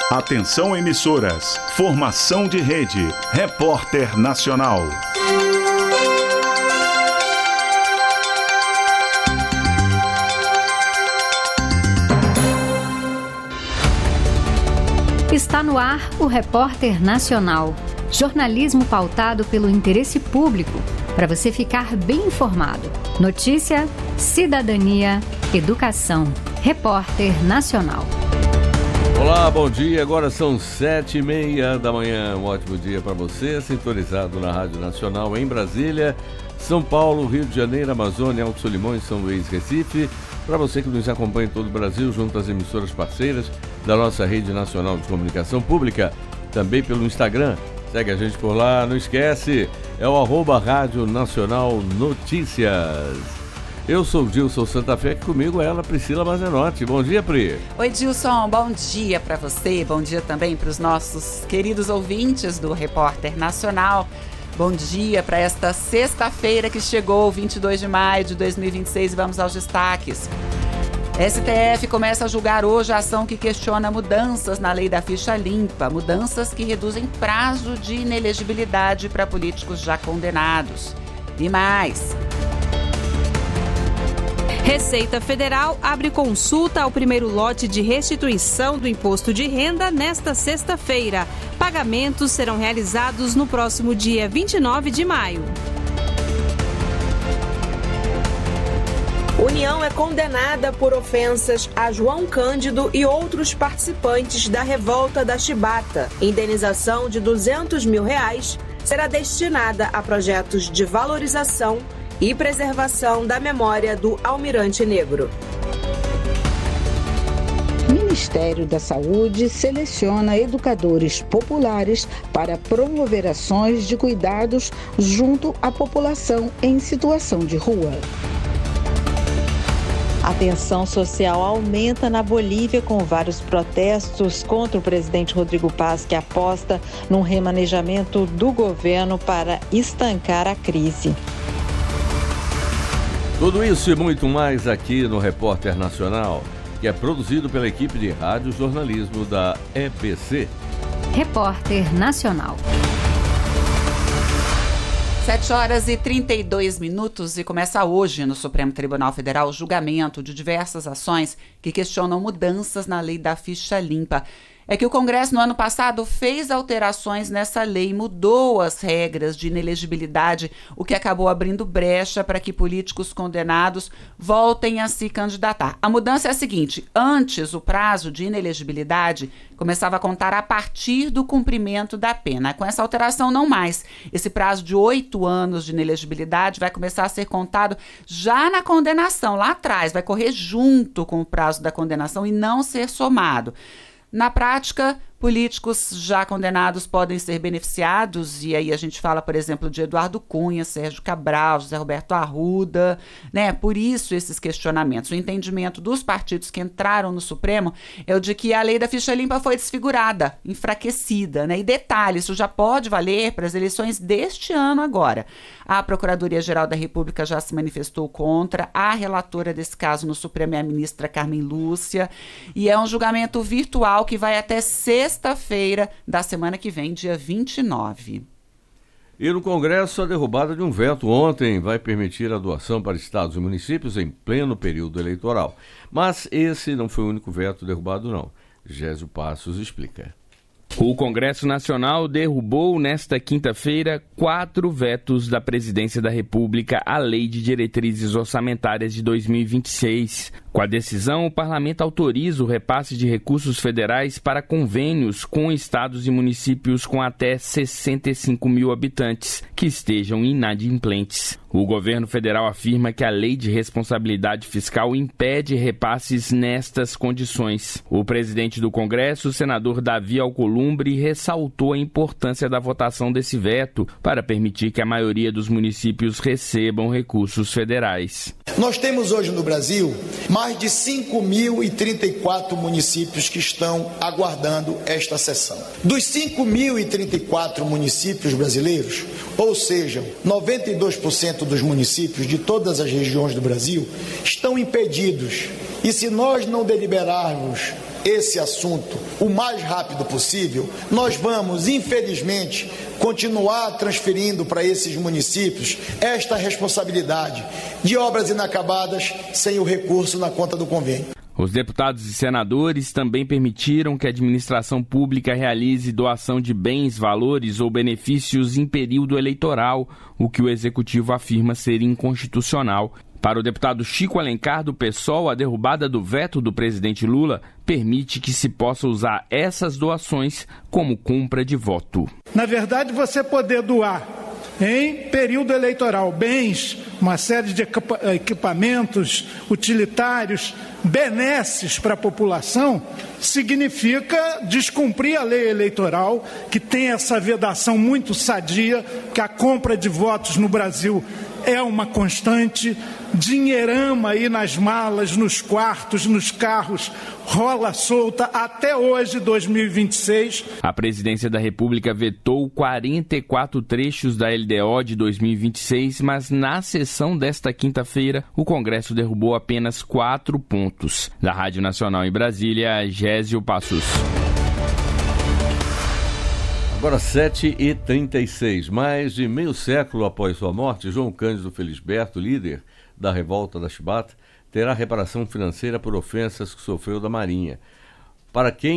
Atenção emissoras, formação de rede, Repórter Nacional. Está no ar o Repórter Nacional, jornalismo pautado pelo interesse público, para você ficar bem informado. Notícia, cidadania, educação. Repórter Nacional. Olá, bom dia. Agora são 7h30 da manhã. Um ótimo dia para você, sintonizado na Rádio Nacional em Brasília, São Paulo, Rio de Janeiro, Amazônia, Alto Solimões, São Luís, Recife. Para você que nos acompanha em todo o Brasil, junto às emissoras parceiras da nossa Rede Nacional de Comunicação Pública, também pelo Instagram. Segue a gente por lá, não esquece, é o @Rádio Nacional Notícias. Eu sou o Dilson Santa Fé, que comigo é ela, Priscila Mazenotti. Bom dia, Pri. Oi, Dilson, bom dia para você, bom dia também para os nossos queridos ouvintes do Repórter Nacional. Bom dia para esta sexta-feira que chegou, 22 de maio de 2026, e vamos aos destaques. STF começa a julgar hoje a ação que questiona mudanças na lei da ficha limpa, mudanças que reduzem prazo de inelegibilidade para políticos já condenados. E mais. Receita Federal abre consulta ao primeiro lote de restituição do imposto de renda nesta sexta-feira. Pagamentos serão realizados no próximo dia 29 de maio. União é condenada por ofensas a João Cândido e outros participantes da revolta da Chibata. Indenização de R$200 mil será destinada a projetos de valorização e preservação da memória do Almirante Negro. Ministério da Saúde seleciona educadores populares para promover ações de cuidados junto à população em situação de rua. A tensão social aumenta na Bolívia com vários protestos contra o presidente Rodrigo Paz, que aposta num remanejamento do governo para estancar a crise. Tudo isso e muito mais aqui no Repórter Nacional, que é produzido pela equipe de rádio jornalismo da EBC. Repórter Nacional. 7h32 e começa hoje no Supremo Tribunal Federal o julgamento de diversas ações que questionam mudanças na lei da ficha limpa. É que o Congresso, no ano passado, fez alterações nessa lei, mudou as regras de inelegibilidade, o que acabou abrindo brecha para que políticos condenados voltem a se candidatar. A mudança é a seguinte: antes, o prazo de inelegibilidade começava a contar a partir do cumprimento da pena. Com essa alteração, não mais. Esse prazo de 8 anos de inelegibilidade vai começar a ser contado já na condenação, lá atrás, vai correr junto com o prazo da condenação e não ser somado. Na prática, políticos já condenados podem ser beneficiados, e aí a gente fala, por exemplo, de Eduardo Cunha, Sérgio Cabral, José Roberto Arruda, né? Por isso esses questionamentos. O entendimento dos partidos que entraram no Supremo é o de que a lei da ficha limpa foi desfigurada, enfraquecida, né? E detalhe, isso já pode valer para as eleições deste ano agora. A Procuradoria-Geral da República já se manifestou contra, a relatora desse caso no Supremo é a ministra Carmen Lúcia, e é um julgamento virtual que vai até sexta-feira da semana que vem, dia 29. E no Congresso, a derrubada de um veto ontem vai permitir a doação para estados e municípios em pleno período eleitoral. Mas esse não foi o único veto derrubado, não. Gésio Passos explica. O Congresso Nacional derrubou nesta quinta-feira 4 vetos da Presidência da República à Lei de Diretrizes Orçamentárias de 2026. Com a decisão, o Parlamento autoriza o repasse de recursos federais para convênios com estados e municípios com até 65 mil habitantes que estejam inadimplentes. O governo federal afirma que a Lei de Responsabilidade Fiscal impede repasses nestas condições. O presidente do Congresso, o senador Davi Alcolumbre, ressaltou a importância da votação desse veto para permitir que a maioria dos municípios recebam recursos federais. Nós temos hoje no Brasil mais de 5.034 municípios que estão aguardando esta sessão. Dos 5.034 municípios brasileiros, ou seja, 92% dos municípios de todas as regiões do Brasil estão impedidos. E se nós não deliberarmos esse assunto o mais rápido possível, nós vamos, infelizmente, continuar transferindo para esses municípios esta responsabilidade de obras inacabadas sem o recurso na conta do convênio. Os deputados e senadores também permitiram que a administração pública realize doação de bens, valores ou benefícios em período eleitoral, o que o executivo afirma ser inconstitucional. Para o deputado Chico Alencar, do PSOL, a derrubada do veto do presidente Lula permite que se possa usar essas doações como compra de voto. Na verdade, você poder doar em período eleitoral bens, uma série de equipamentos utilitários, benesses para a população, significa descumprir a lei eleitoral, que tem essa vedação muito sadia, que a compra de votos no Brasil é uma constante, dinheirama aí nas malas, nos quartos, nos carros, rola solta até hoje, 2026. A Presidência da República vetou 44 trechos da LDO de 2026, mas na sessão desta quinta-feira, o Congresso derrubou apenas 4 pontos. Da Rádio Nacional em Brasília, Gésio Passos. Agora 7h36, mais de meio século após sua morte, João Cândido Felisberto, líder da revolta da Chibata, terá reparação financeira por ofensas que sofreu da Marinha. Para quem